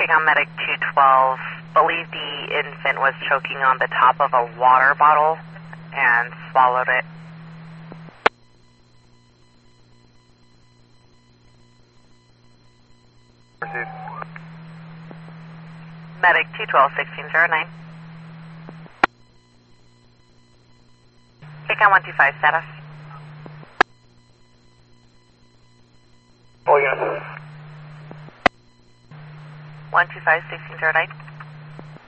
Take on medic 212. Believe the infant was choking on the top of a water bottle and swallowed it. Proceed. Medic 212-1609. Take on 125 status. All units. 125-1609.